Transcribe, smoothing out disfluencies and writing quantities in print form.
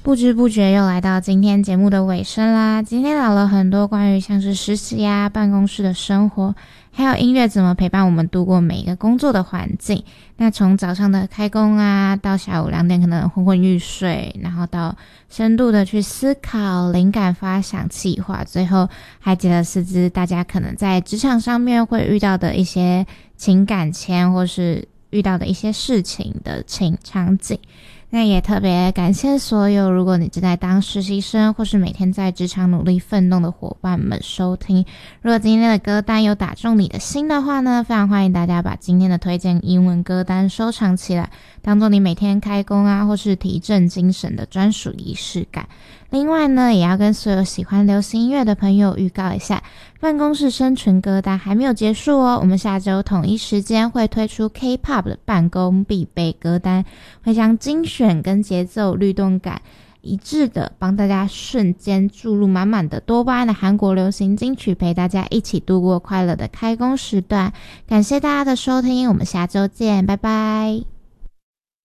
不知不觉又来到今天节目的尾声啦。今天聊了很多关于像是实习啊、办公室的生活，还有音乐怎么陪伴我们度过每一个工作的环境。那从早上的开工啊，到下午2点可能昏昏欲睡，然后到深度的去思考、灵感发想、企划，最后还解了4支大家可能在职场上面会遇到的一些情感签，或是遇到的一些事情的场景。那也特别感谢所有如果你正在当实习生或是每天在职场努力奋斗的伙伴们收听。如果今天的歌单有打中你的心的话呢，非常欢迎大家把今天的推荐英文歌单收藏起来，当做你每天开工啊或是提振精神的专属仪式感。另外呢，也要跟所有喜欢流行音乐的朋友预告一下，办公室生存歌单还没有结束哦。我们下周统一时间会推出 K-pop 的办公必备歌单，会将精选跟节奏律动感一致的帮大家瞬间注入满满的多巴胺的韩国流行金曲，陪大家一起度过快乐的开工时段。感谢大家的收听，我们下周见，拜拜。